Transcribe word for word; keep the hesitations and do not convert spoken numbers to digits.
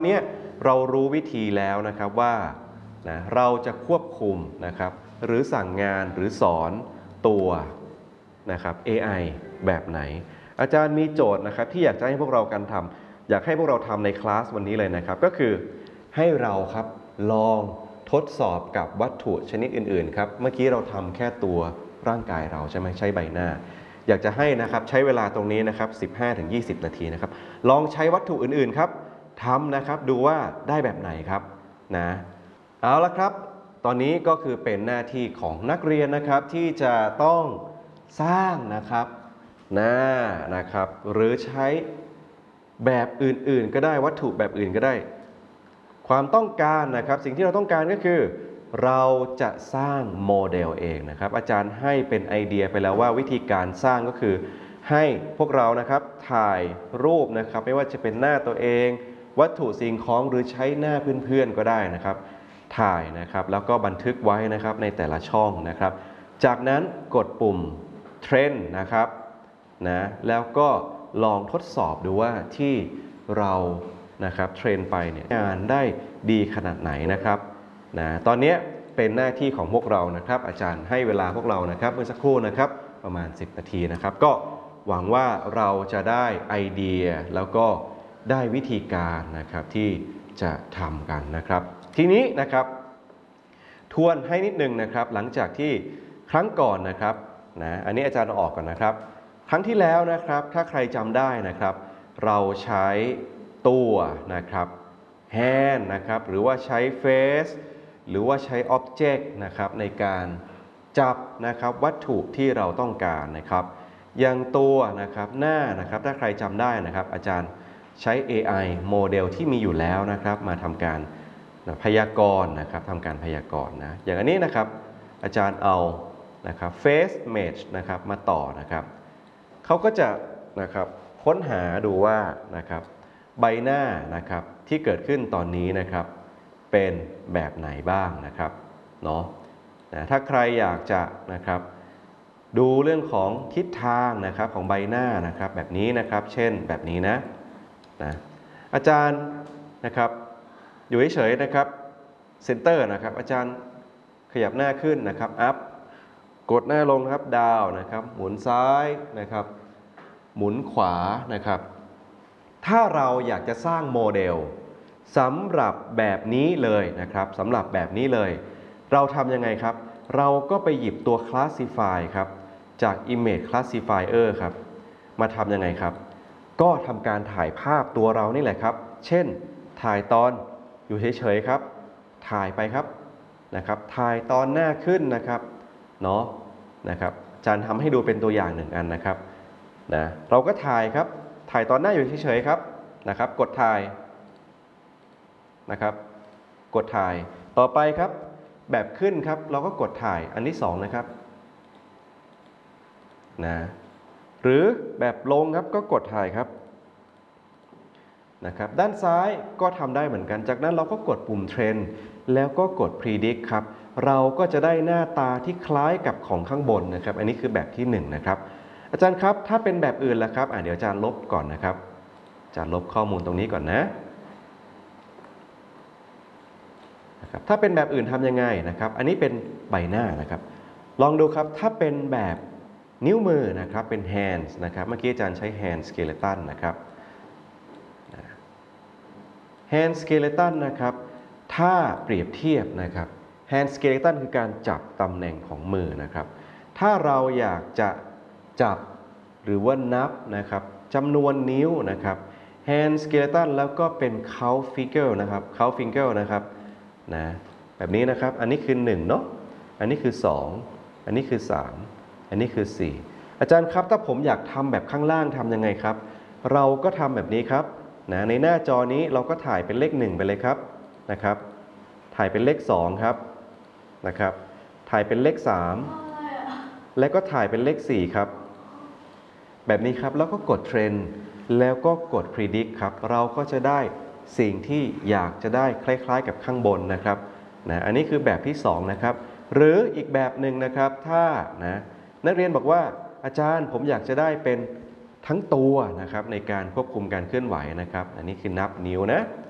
เนี่ยเรารู้วิธีแล้วนะครับว่านะเราจะควบคุมนะครับหรือสั่งงานหรือสอนตัวนะครับ เอ ไอ แบบไหนอาจารย์มีโจทย์นะครับที่อยากจะให้พวกเรากันทำอยากให้พวกเราทำในคลาสวันนี้เลยนะครับก็คือให้เราครับลองทดสอบกับวัตถุชนิดอื่นๆครับเมื่อกี้เราทำแค่ตัวร่างกายเราใช่ไหมใช้ใบหน้าอยากจะให้นะครับใช้เวลาตรงนี้นะครับ สิบห้าถึงยี่สิบ นาทีนะครับลองใช้วัตถุอื่นๆครับทำนะครับดูว่าได้แบบไหนครับนะเอาละครับตอนนี้ก็คือเป็นหน้าที่ของนักเรียนนะครับที่จะต้องสร้างนะครับหน้านะครับหรือใช้แบบอื่นๆก็ได้วัตถุแบบอื่นก็ได้ความต้องการนะครับสิ่งที่เราต้องการก็คือเราจะสร้างโมเดลเองนะครับอาจารย์ให้เป็นไอเดียไปแล้วว่าวิธีการสร้างก็คือให้พวกเรานะครับถ่ายรูปนะครับไม่ว่าจะเป็นหน้าตัวเองวัตถุสิ่งของหรือใช้หน้าเพื่อนๆก็ได้นะครับถ่ายนะครับแล้วก็บันทึกไว้นะครับในแต่ละช่องนะครับจากนั้นกดปุ่มเทรนด์นะครับนะแล้วก็ลองทดสอบดูว่าที่เรานะครับเทรนไปเนี่ยงานได้ดีขนาดไหนนะครับนะตอนนี้เป็นหน้าที่ของพวกเรานะครับอาจารย์ให้เวลาพวกเรานะครับเมื่อสักครู่นะครับประมาณสิบนาทีนะครับก็หวังว่าเราจะได้ไอเดียแล้วก็ได้วิธีการนะครับที่จะทำกันนะครับทีนี้นะครับทวนให้นิดนึงนะครับหลังจากที่ครั้งก่อนนะครับนะอันนี้อาจารย์เอาออกก่อนนะครับครั้งที่แล้วนะครับถ้าใครจำได้นะครับเราใช้ตัวนะครับ hand นะครับหรือว่าใช้ face หรือว่าใช้ object นะครับในการจับนะครับวัตถุที่เราต้องการนะครับอย่างตัวนะครับหน้านะครับถ้าใครจำได้นะครับอาจารย์ใช้ เอ ไอ โมเดลที่มีอยู่แล้วนะครับมาทำการพยากรณ์นะครับทำการพยากรณ์นะอย่างอันนี้นะครับอาจารย์เอานะครับ face image นะครับมาต่อนะครับเขาก็จะนะครับค้นหาดูว่านะครับใบหน้านะครับที่เกิดขึ้นตอนนี้นะครับเป็นแบบไหนบ้างนะครับเนาะนะถ้าใครอยากจะนะครับดูเรื่องของทิศทางนะครับของใบหน้านะครับแบบนี้นะครับเช่นแบบนี้นะนะอาจารย์นะครับอยู่เฉยๆนะครับเซนเตอร์นะครับอาจารย์ขยับหน้าขึ้นนะครับอัพกดหน้าลงครับดาวนะครับหมุนซ้ายนะครับหมุนขวานะครับถ้าเราอยากจะสร้างโมเดลสำหรับแบบนี้เลยนะครับสำหรับแบบนี้เลยเราทำยังไงครับเราก็ไปหยิบตัว Classify ครับจาก Image Classifier ครับมาทำยังไงครับก็ทำการถ่ายภาพตัวเรานี่แหละครับเช่นถ่ายตอนอยู่เฉยๆครับถ่ายไปครับนะครับถ่ายตอนหน้าขึ้นนะครับเนาะนะครับอาจารย์ทำให้ดูเป็นตัวอย่างหนึ่งอันนะครับนะเราก็ถ่ายครับถ่ายตอนหน้าอยู่เฉยๆครับนะครับกดถ่ายนะครับกดถ่ายต่อไปครับแบบขึ้นครับเราก็กดถ่ายอันที่สองนะครับนะหรือแบบลงครับก็กดถ่ายครับนะครับด้านซ้ายก็ทำได้เหมือนกันจากนั้นเราก็กดปุ่มเทรนแล้วก็กด predict ครับเราก็จะได้หน้าตาที่คล้ายกับของข้างบนนะครับอันนี้คือแบบที่หนึ่งนะครับอาจารย์ครับถ้าเป็นแบบอื่นล่ะครับอ่ะเดี๋ยวอาจารย์ลบก่อนนะครับอาจารย์ลบข้อมูลตรงนี้ก่อนนะนะครับถ้าเป็นแบบอื่นทำยังไงนะครับอันนี้เป็นใบหน้านะครับลองดูครับถ้าเป็นแบบนิ้วมือนะครับเป็น hands นะครับเมื่อกี้อาจารย์ใช้ hand skeleton นะครับ hand skeleton นะครับถ้าเปรียบเทียบนะครับ hand skeleton คือการจับตำแหน่งของมือนะครับถ้าเราอยากจะจับหรือว่านับนะครับจำนวนนิ้วนะครับ hand skeleton แล้วก็เป็น count finger นะครับ count finger นะครับนะแบบนี้นะครับอันนี้คือหนึ่งเนาะอันนี้คือสองอันนี้คือสามอันนี้คือสี่อาจารย์ครับถ้าผมอยากทำแบบข้างล่างทำยังไงครับเราก็ทำแบบนี้ครับนะในหน้าจอนี้เราก็ถ่ายเป็นเลขหนึ่งไปเลยครับนะครับถ่ายเป็นเลขสองครับนะครับถ่ายเป็นเลขสามและก็ถ่ายเป็นเลขสี่ครับแบบนี้ครับแล้วก็กดเทรนแล้วก็กด predict ครับเราก็จะได้สิ่งที่อยากจะได้คล้ายๆกับข้างบนนะครับนะอันนี้คือแบบที่สองนะครับหรืออีกแบบหนึ่งนะครับถ้านะนักเรียนบอกว่าอาจารย์ผมอยากจะได้เป็นทั้งตัวนะครับในการควบคุมการเคลื่อนไหวนะครับอันนี้คือนับนิ้วนะ